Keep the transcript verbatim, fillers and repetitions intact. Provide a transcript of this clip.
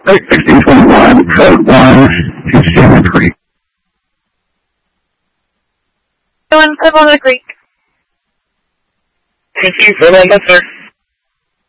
sixteen twenty-one, code one, to Salmon Creek. One, code one, the creek. Thank you for that, sir.